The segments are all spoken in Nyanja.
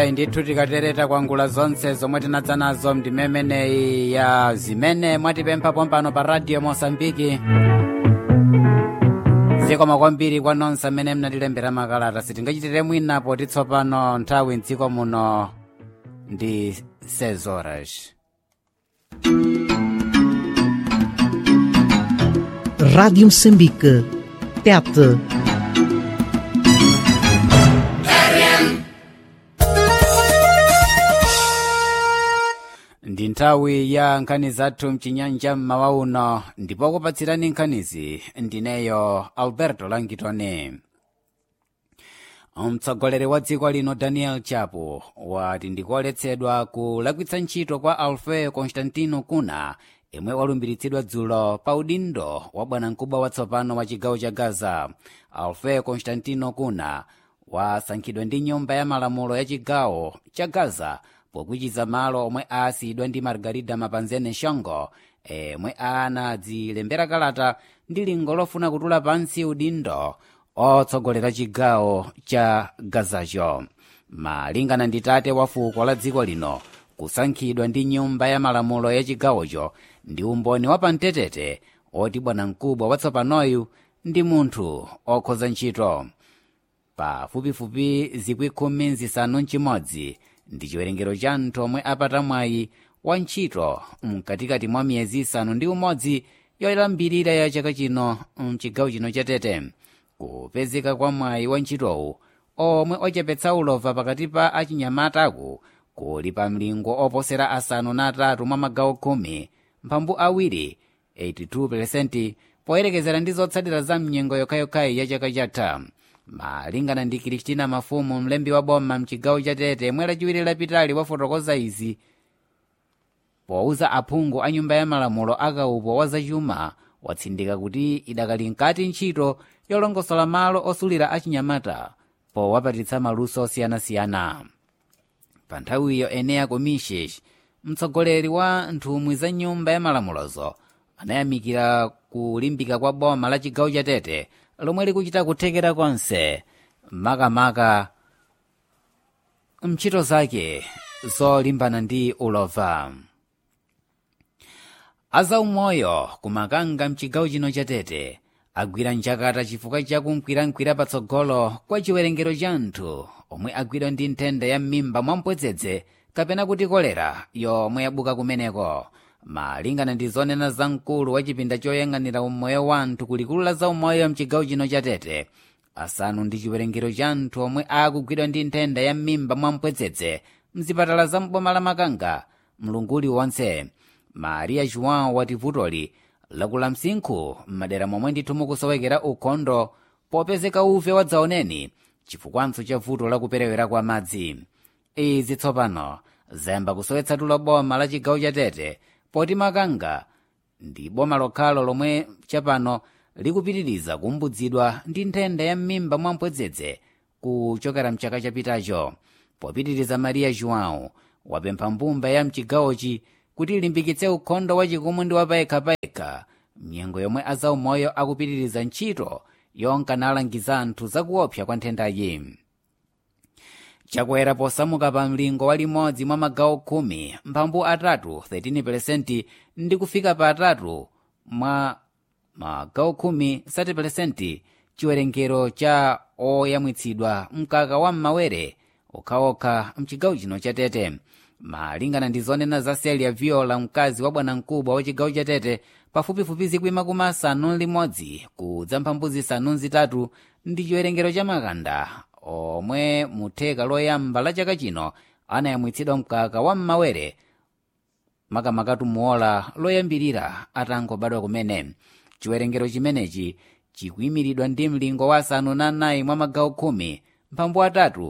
yayi ndithu tikatereta kwangula zonse zomwe tinadza nazo ndimemeneyi ya zimene mwatipempha pompano pa radio Mosambiki. Zikomo kwambiri kwa nonse amene mnatilembera makalata sitingachitire mwina poti tsopano nthawi mdziko muno ndi 6 horas. Rádio Moçambique, TET. Ndi nthawi ya nkhani zathu mchinyanja mmawa uno ndipo kupatsirani nkhanizi ndineyo Alberto Langitone. Mtsogoleri wa dziko lino Daniel Chapo wati ndikoletsedwa kulakwitsa ntchito kwa Alfeo Constantino Kuna imwe walumbiritsidwa dzulo pa udindo wa bwanamkubwa watsopano wa chigawo cha Gaza. Alfeo Constantino Kuna wasankhidwa ndi nyumba ya malamulo ya chigawo cha Gaza pokwichiza malo omwe asiyidwa ndi Margarida Mapanzene Shongo emwe anadzilembera kalata ndi lingo lofuna kutula pansi udindo otsogolera chigawo cha Gazacho. Malingana ndi tate wa fuko la dziko lino, kusankhidwa ndi nyumba ya malamulo ya chigawocho ndi umboni wa pamtetete oti bwanamkubwa watsopanoyu ndi munthu okhoza ntchito. Pafupifupi 10,000 ndi chiwerengero cha anthu omwe apata mwayi wa ntchito mkatikati mwa miyezi 6 yoyambirira ya chaka chino mchigawo chino cha Tete. Kupezeka kwa mwayi wa ntchitowu omwe ochepetsa ulova pakati pa achinyamataku kuli pa mlingo oposera 3 mwa magawo 10 mphambu awiri 82% poyerekezera ndi zotsatira za mnyengo yokhayokhayi ya chaka chatha. Malingana ndi Kristina Mafumu, mlembi wa boma mchigawo cha Tete, mwezi lachiwiri lapitali wafotokoza izi powuza aphungu a nyumba ya malamulo akaupo wa zachuma watsindika kuti idakali nkati ntchito yolongosola malo osulira achinyamata powapatitsa maluso osiyanasiyana. Pa nthawiyo Enea Komishesh, mtsogoleri wa nthumwi za nyumba ya malamulozo, anayamikira kulimbika kwa boma la chigawo cha Tete lomwe likuchita kuthekera konse makamaka mchito zake zolimbana ndi ulova. Azaumoyo kumakanga mchigawo chino cha Tete agwira njakata chifukwa chakumkwirankwira patsogolo kwa chiwerengero cha anthu omwe agwidwa ndi nthenda ya m'mimba mwampwedzedze kapena kuti kolera yomwe yabuka kumeneko. Malingana ndi zonena za mkulu wa chipinda choyang'anira umoyo wa anthu kulikulu la zaumoyo mchigawo chino cha Tete, asanu ndi chiwerengero cha anthu omwe akugwidwa ndi nthenda ya m'mimba mwampwedzedze mzipatala za mboma la Makanga mlunguli wonse. Maria João wati vutoli lakula msinkhu m'madera momwe ndithu mukusowekera ukhondo popezeka uve wadzaoneni chifukwanso cha vuto lakuperewera kwa madzi. Izi tsopano zayamba kusowetsa tulo boma la chigawo cha Tete poti Makanga ndi boma lokhalo lomwe chapano likupitiriza kumbudzidwa ndi nthenda ya m'mimba mwampwedzedze kuchokera mchaka chapitacho. Popitiriza, Maria João wapempha mbumba ya mchigawochi kuti ilimbikitse ukhondo wachikumu ndi wapayekhapayekha mnyengo yomwe azaumoyo akupitiriza ntchito yonka nalangiza anthu zakuopsa kwa nthendayi. Chakwera posamuka pa mlingo wa limodzi mwa magawo 10 mphambu 13% ndi kufika pa 3 mwa magawo 10% chiwerengero cha oyamwitsidwa mkaka wa m'mawere okhaokha mchigawo chino cha Tete. Malingana ndi zonena za Celia Viola, mkazi wa bwanamkubwa wa chigawo cha Tete, pafupifupi 50,000 kudza mphambu 3 ndi chiwerengero cha makanda omwe mutheka loyamba la chaka chino anayamwitsidwa mkaka wa m'mawere makamakatu muola loyambirira atangobadwa kumene. Chiwerengero chimenechi chikuyimiridwa ndi mlingo wa 4 mwa magawo 10 mphambu 3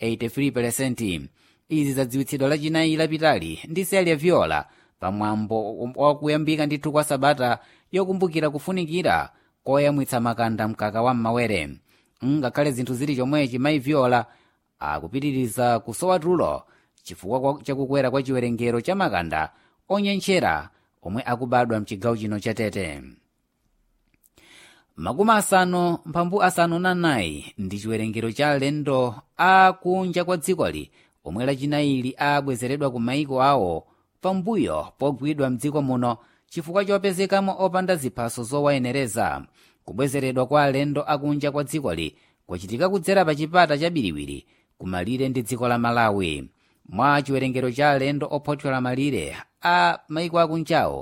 83%. Izi zadziwitsidwa lachinayi lapitali ndi Celia Viola pamwambo wakuyambika ndithu kwa sabata yokumbukira kufunikira koyamwitsa makanda mkaka wa m'mawere. Ngakhale zinthu zili chomwechi, mayi Viola akupitiriza kusowa tulo chifukwa chakukwera kwa chiwerengero cha makanda onyenchera omwe akubadwa mchigawo chino cha Tete. 50 mphambu 54 ndi chiwerengero cha alendo akunja kwa dzikoli omwe lachinayi abwezeredwa ku maiko awo pambuyo pogwidwa mdziko muno chifukwa chopezekamo opanda ziphaso zowayenereza. Kubwezeredwa kwa alendo akunja kwa dzikoli kwachitika kudzera pa chipata cha Biriwiri kumalire ndi dziko la Malawi. Mwa chiwerengero cha alendo ophothyola malire a maiko akunjawo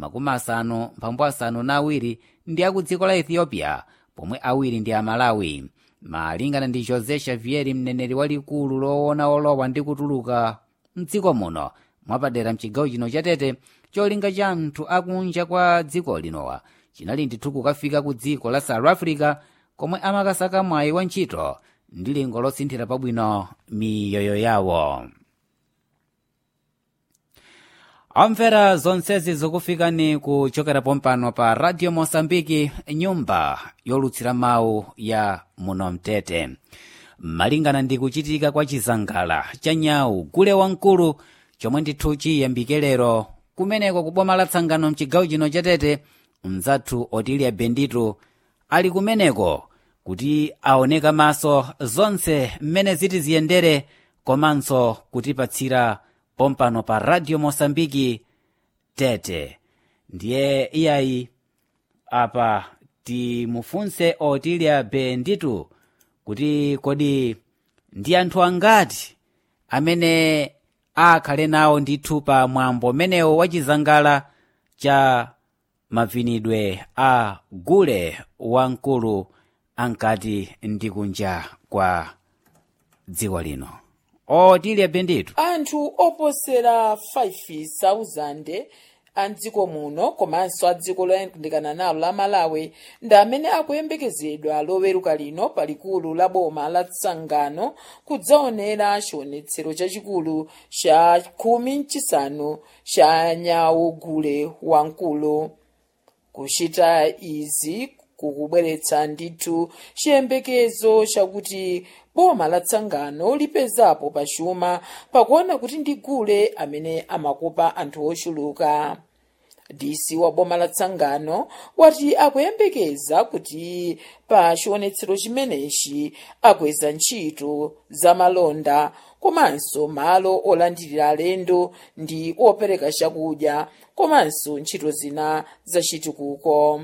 52 ndi aku dziko la Ethiopia, pomwe awiri ndi a Malawi. Malingana ndi Jose Xavier, mneneri walikulu loona olowa ndi kutuluka mdziko muno mwapadera mchigawo chino cha Tete, cholinga cha anthu akunja kwa dziko linowa chinali ndithu kukafika ku dziko la South Africa, komwe amakasaka mwayi wa ntchito ndi lingo losinthira pabwino miyoyo yawo. Amvera zonsezi zikufikani kuchokera pompano pa Radio Mosambiki, nyumba yolutsira mawu ya muno Mtete. Malingana ndi kuchitika kwa chizangala cha nyau gule wamkulu chomwe ndithu chiyambike lero kumeneko kuboma la Tsangano mchigawo chino cha Tete, mzathu Otilia Bendito ali kumeneko kuti aoneka maso zonse mmene ziti ziyendere, komanso kutipatsira pompano pa Radio Mosambiki Tete. Ndiye iyayi apa timufunse Otilia Bendito kuti kodi ndi anthu angati amene akhale nawo ndithu pa mwambo menewo wachizangala cha mavinidwe a gule wamkulu ankati ndi kunja kwa dziko lino. Otilia Bendito. Anthu oposera 5,000 amdziko muno komanso a dziko loyandikana nalo la Malawi ndi amene akuyembekezedwa loweruka lino palikulu la boma la Tsangano kudzaonera chionetsero chachikulu cha 15 cha nyau gule wamkulu. Kuchita izi kukubweretsa ndithu chiyembekezo chakuti boma la Tsangano lipezapo pachuma pakuona kuti ndi gule amene amakopa anthu ochuluka. DC wa boma la Tsangano wati akuyembekeza kuti pa chionetsero chimenechi akweza ntchito za malonda komanso malo olandirira alendo ndi opereka chakudya komanso ntchito zina zachitukuko.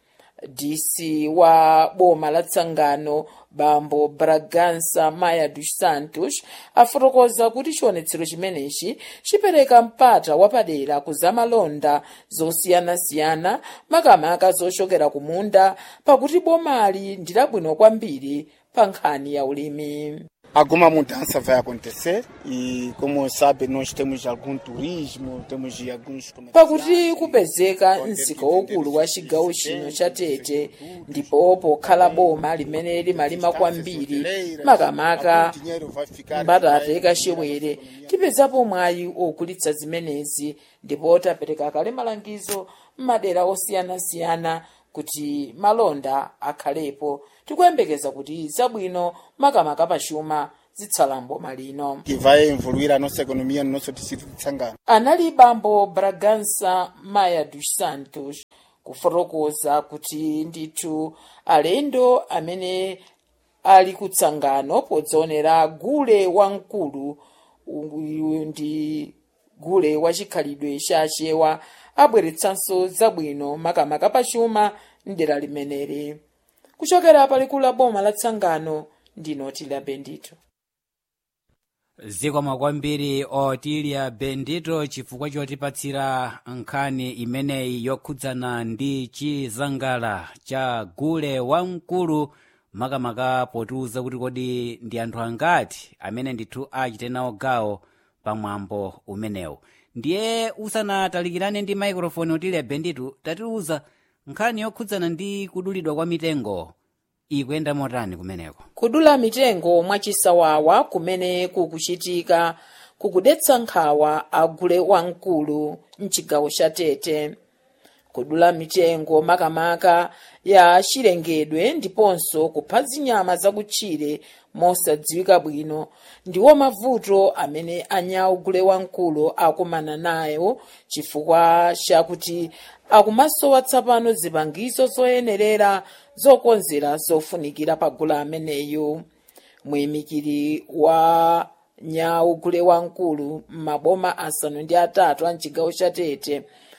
DC wa boma la Tsangano Bambo Bragança Maia dos Santos afotokoza kuti chionetsero chimenechi chipereka mpata wapadera kuzamalonda zosiyanasiyana makamaka zochokera kumunda, pakuti bomali ndi labwino kwambiri pa nkhani ya ulimi. Alguma mudança vai acontecer e, como sabe, nós temos algum turismo, temos alguns comerciantes. Pakuti kupezeka msika wokulu wa chigawo chino cha Tete ndipo pokhala boma limene limalima kwambiri makamaka mbatate kachewere, tipezapo mwayi ogulitsa zimenezi ndipo tapereka kale malangizo m'madera osiyanasiyana kuti malonda akhalepo. Tikuyembekeza kuti zabwino makamaka pachuma zitsalambo malino. Que vai evoluir a nossa economia no nosso distrito de Tsangano. Anali Bambo Bragança Maia dos Santos kufotokoza kuti ndithu alendo amene ali ku Tsangano podzaonera gule wamkulu uyu ndi gule wachikhalidwe cha chewa abweretsanso zabwino makamaka pachuma ndera limeneri. Kuchokera palikulu la boma la Tsangano ndine Otilia Bendito. Zikomo kwambiri Otilia Bendito chifukwa chotipatsira nkhani imeneyi yokhudzana ndi chizangala cha gule wamkulu makamaka potiuza kuti kodi ndi anthu angati amene ndithu achite nawo gawo pamwambo umenewu. Ndiye usanatalikirane ndi maikrofoni Otilia Bendito, tatiuza nkhani yokhudzana ndi kudulidwa kwa mitengo ikuyenda motani kumeneko. Kudula mitengo mwachisawawa kumene kukuchitika kukudetsa nkhawa agule wamkulu mchigawo cha Tete. Kudula mitengo makamaka ya chilengedwe ndiponso kupha zinyama zakutchire mosadziwika bwino ndiwo mavuto amene anyau gule wamkulu akumana nayo chifukwa chakuti akumasowa tsapano zipangizo zoyenerera zokonzera zofunikira pa gule ameneyo. Muyimikiri wa nyaugule wankulu m'maboma asanu ndi atatu a mchigawo cha Tete,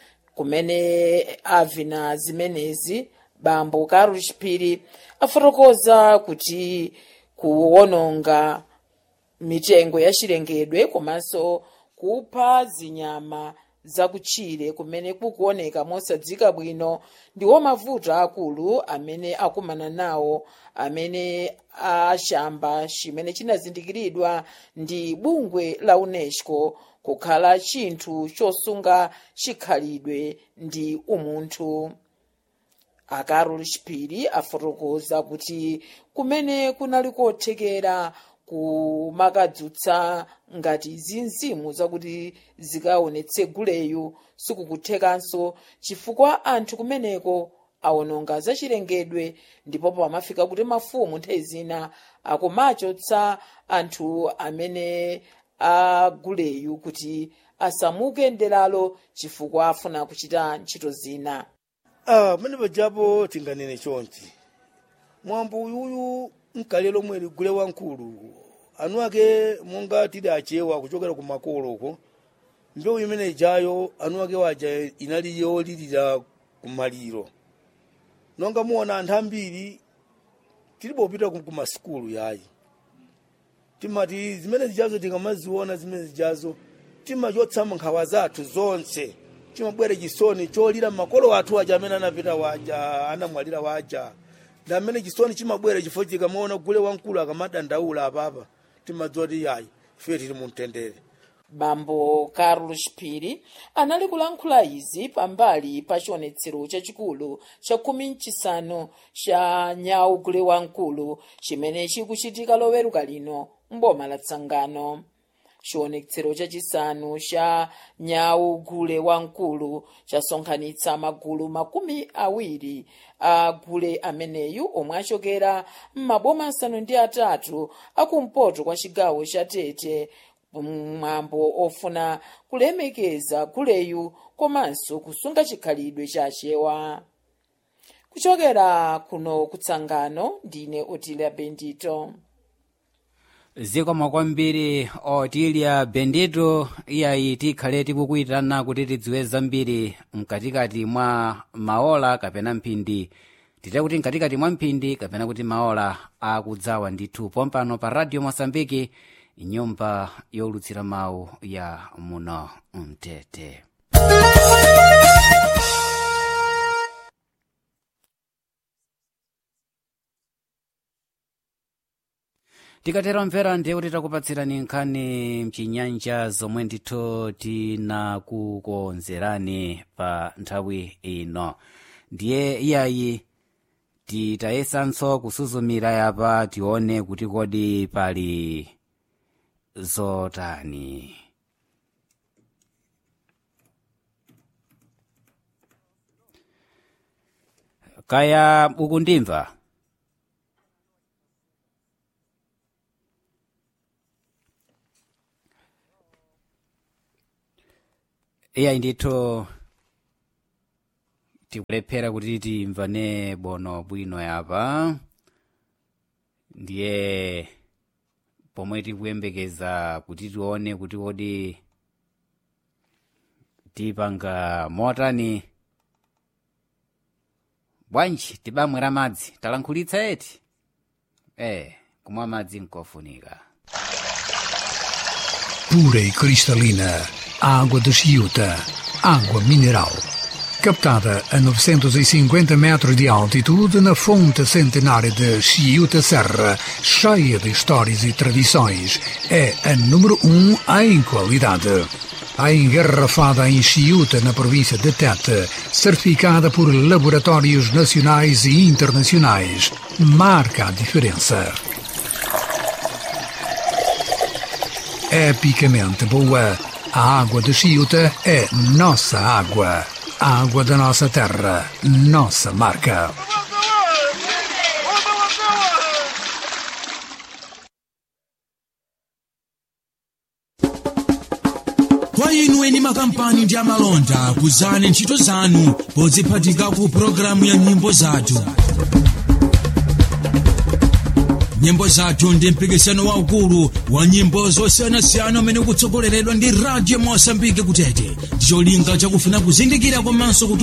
kumene avina zimenezi bambo Carol Chipiri afotokoza kuti kuwononga mitengo ya chilengedwe komanso kupha zinyama zakutchire kumene kukuoneka mosadzika bwino ndiwo mavuto akulu amene akumana nawo, amene achamba chimene chinazindikiridwa ndi bungwe la UNESCO kukhala chinthu chosunga chikhalidwe ndi umunthu. A Carol Chipiri afotokoza kuti kumene kunali kothekera kumakadzutsa ngati zinzimu zakuti zikaonetse guleyu sikukuthekanso chifukwa anthu kumeneko awononga zachilengedwe, ndipo pamafika kuti mafumu nthawi zina akumachotsa anthu amene aguleyu kuti asamuke ndelalo chifukwa afuna kuchita ntchito zina. Mene pajapo tinganene chonchi mwambo uyuyu mkalelo mweli gule wankulu anu ake monga tidi achewa kuchokera ku makolo uko mbewu imene ijayo anu ake waja inali yolirira kumaliro nonga muona anthu ambiri tilipopita ku masikulu yayi timati zimene zijazo tikamaziona zimene zijazo timachotsa nkhawa zathu zonse timabwera chisoni cholira makolo athu aja amene anapita waja anamwalira waja nda amene chisoni chimabwera chifukwa tikamaona gule wankulu akamadandaula apapa timadzoti yayi ife tili mumtendere. Bambo Carol Chipiri anali kulankhula izi pambali pa chionetsero chachikulu cha 15 cha nyaugule wankulu chimene chikuchitika loweruka lino mboma la Tsangano. Chionetsero chachisanu cha nyaugule wankulu chasonkhanitsa magulu 20 a gule ameneyu omwe achokera m'maboma asanu ndi atatu akumpoto kwa chigawo cha Tete, mwambo ofuna kulemekeza guleyu komanso kusunga chikhalidwe chachewa. Kuchokera kuno kutsangano ndine Otilia Bendito. Zikomo kwambiri Otilia Bendito. Iyayi tikhale tikukuitana kuti tidziwe zambiri mkatikati mwa maola kapena mphindi, tite kuti mkatikati mwa mphindi kapena kuti maola akudzawa ndithu pompano pa Radio Mosambiki, nyumba yolutsira mawu ya muno mtete. Tikatero mvera ndiye kuti takupatsirani nkhani mchinyanja zomwe ndithu tinakukonzerani pa nthawi ino. Ndiye iyayi titayesanso kusuzumira yapa tione kuti kodi pali zotani. Kaya ukundimva? Iyayi ndithu tikulephera kuti timvane bono bwino yapa. Ndiye pomwe tikuyembekeza kuti tione kuti kodi tipanga motani. Bwanji tibamwera madzi talankhulitsa eti kumwa madzi nkofunika. Pura e cristalina, água de Chiuta, água mineral. Captada a 950 metros de altitude na fonte centenária de Chiuta Serra, cheia de histórias e tradições, é a número 1 em qualidade. A engarrafada em Chiuta, na província de Tete, certificada por laboratórios nacionais e internacionais, marca a diferença. Epicamente boa, a água de Chiuta é nossa água. A água da nossa terra, nossa marca. Kwa inu eni makampani ndi amalonda kuzani ntchito zanu podziphatika ku programu ya nyimbo zathu. nyimbo zathu ndi mpikisano waukulu wa nyimbo zosiyanasiyana umene ukutsogoleredwa ndi Radio Mosambike kutete, ndicholinga chakufuna kuzindikira komanso kuti